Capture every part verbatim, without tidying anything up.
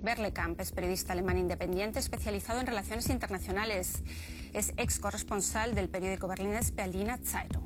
Berlekamp es periodista alemán independiente especializado en relaciones internacionales. Es ex corresponsal del periódico berlinés Berliner Zeitung.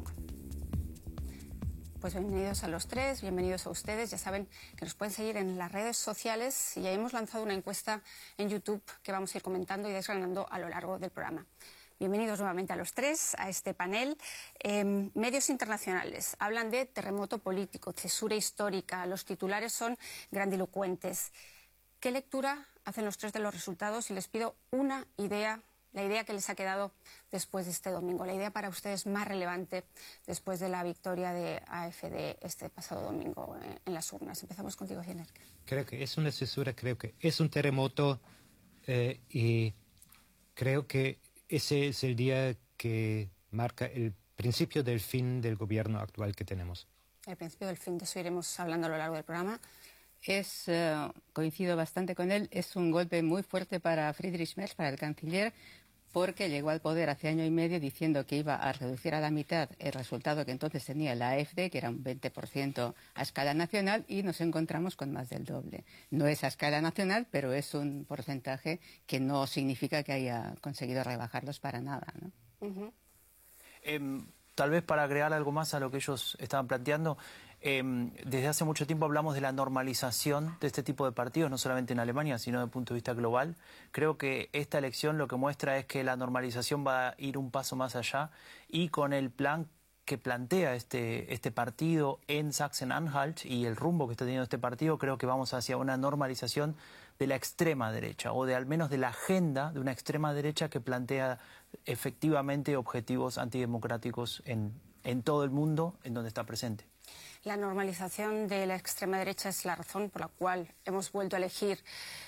Pues bienvenidos a los tres, bienvenidos a ustedes. Ya saben que nos pueden seguir en las redes sociales y ya hemos lanzado una encuesta en YouTube que vamos a ir comentando y desgranando a lo largo del programa. Bienvenidos nuevamente a los tres, a este panel. Eh, medios internacionales hablan de terremoto político, cesura histórica, los titulares son grandilocuentes. ¿Qué lectura hacen los tres de los resultados? Y les pido una idea, la idea que les ha quedado después de este domingo, la idea para ustedes más relevante después de la victoria de A F D este pasado domingo en, en las urnas. Empezamos contigo, Jenner. Creo que es una cesura, creo que es un terremoto eh, y creo que ese es el día que marca el principio del fin del gobierno actual que tenemos. El principio del fin, de eso iremos hablando a lo largo del programa. Es, uh, coincido bastante con él, es un golpe muy fuerte para Friedrich Merz, para el canciller, porque llegó al poder hace año y medio diciendo que iba a reducir a la mitad el resultado que entonces tenía la A F D, que era un veinte por ciento a escala nacional, y nos encontramos con más del doble. No es a escala nacional, pero es un porcentaje que no significa que haya conseguido rebajarlos para nada, ¿no? Uh-huh. eh, tal vez para agregar algo más a lo que ellos estaban planteando, eh, desde hace mucho tiempo hablamos de la normalización de este tipo de partidos, no solamente en Alemania, sino desde el punto de vista global. Creo que esta elección lo que muestra es que la normalización va a ir un paso más allá y con el plan que plantea este, este partido en Sachsen-Anhalt y el rumbo que está teniendo este partido, creo que vamos hacia una normalización de la extrema derecha, o de al menos de la agenda de una extrema derecha que plantea efectivamente objetivos antidemocráticos en, en todo el mundo en donde está presente. La normalización de la extrema derecha es la razón por la cual hemos vuelto a elegir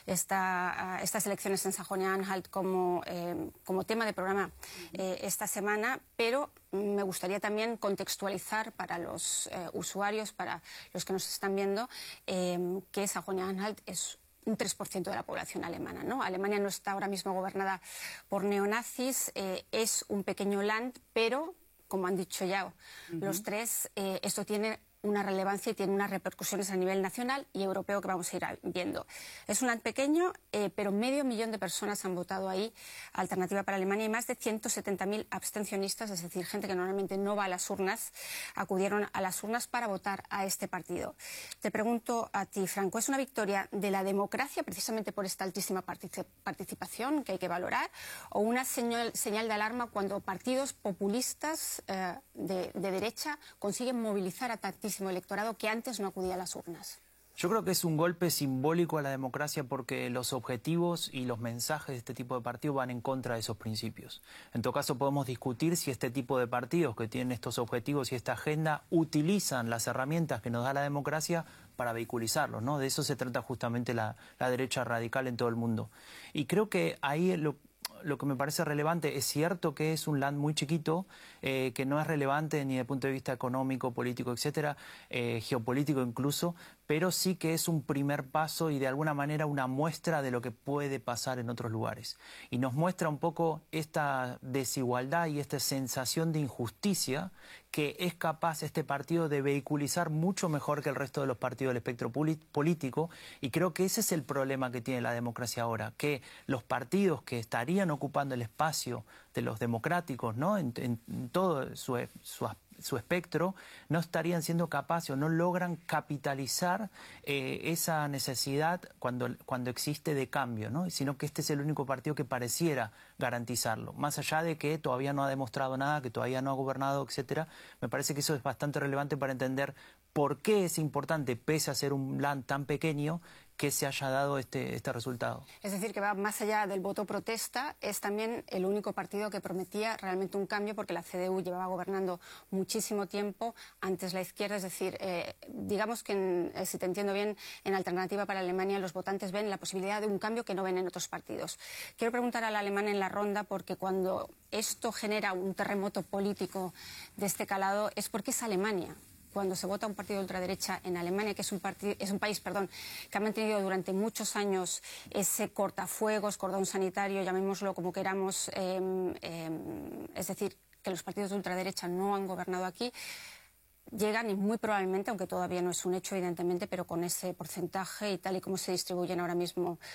esta, estas elecciones en Sajonia-Anhalt como, eh, como tema de programa eh, esta semana, pero me gustaría también contextualizar para los eh, usuarios, para los que nos están viendo, eh, que Sajonia-Anhalt es un tres por ciento de la población alemana, ¿no? Alemania no está ahora mismo gobernada por neonazis, eh, es un pequeño land, pero, como han dicho ya uh-huh. los tres, eh, esto tiene una relevancia y tiene unas repercusiones a nivel nacional y europeo que vamos a ir viendo. Es un land pequeño, eh, pero medio millón de personas han votado ahí, Alternativa para Alemania, y más de ciento setenta mil abstencionistas, es decir, gente que normalmente no va a las urnas, acudieron a las urnas para votar a este partido. Te pregunto a ti, Franco, ¿es una victoria de la democracia precisamente por esta altísima particip participación que hay que valorar, o una señal, señal de alarma cuando partidos populistas eh, de, de derecha consiguen movilizar a tantísimo electorado que antes no acudía a las urnas? Yo creo que es un golpe simbólico a la democracia porque los objetivos y los mensajes de este tipo de partidos van en contra de esos principios. En todo caso podemos discutir si este tipo de partidos que tienen estos objetivos y esta agenda utilizan las herramientas que nos da la democracia para vehiculizarlos, ¿no? De eso se trata justamente la, la derecha radical en todo el mundo. Y creo que ahí lo Lo que me parece relevante, es cierto que es un land muy chiquito, eh, que no es relevante ni desde el punto de vista económico, político, etcétera, eh, geopolítico incluso, pero sí que es un primer paso y de alguna manera una muestra de lo que puede pasar en otros lugares. Y nos muestra un poco esta desigualdad y esta sensación de injusticia que es capaz este partido de vehiculizar mucho mejor que el resto de los partidos del espectro político, y creo que ese es el problema que tiene la democracia ahora, que los partidos que estarían ocupando el espacio de los democráticos, ¿no? en, en todo su, su, su espectro, no estarían siendo capaces o no logran capitalizar eh, esa necesidad cuando, cuando existe de cambio, ¿no? Sino que este es el único partido que pareciera garantizarlo, más allá de que todavía no ha demostrado nada, que todavía no ha gobernado, etcétera. Me parece que eso es bastante relevante para entender por qué es importante, pese a ser un land tan pequeño, que se haya dado este, este resultado. Es decir, que va más allá del voto protesta, es también el único partido que prometía realmente un cambio, porque la C D U llevaba gobernando muchísimo tiempo, antes la izquierda, es decir, eh, digamos que, en, eh, si te entiendo bien, en Alternativa para Alemania los votantes ven la posibilidad de un cambio que no ven en otros partidos. Quiero preguntar al alemán en la ronda, porque cuando esto genera un terremoto político de este calado, es porque es Alemania. Cuando se vota un partido de ultraderecha en Alemania, que es un, partido, es un país perdón, que ha mantenido durante muchos años ese cortafuegos, cordón sanitario, llamémoslo como queramos, eh, eh, es decir, que los partidos de ultraderecha no han gobernado aquí, llegan y muy probablemente, aunque todavía no es un hecho evidentemente, pero con ese porcentaje y tal y como se distribuyen ahora mismo